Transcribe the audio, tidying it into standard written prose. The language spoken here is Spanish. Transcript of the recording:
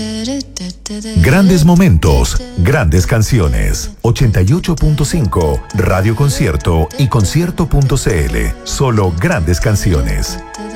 Grandes momentos, grandes canciones. 88.5, Radio Concierto y concierto.cl. Solo grandes canciones.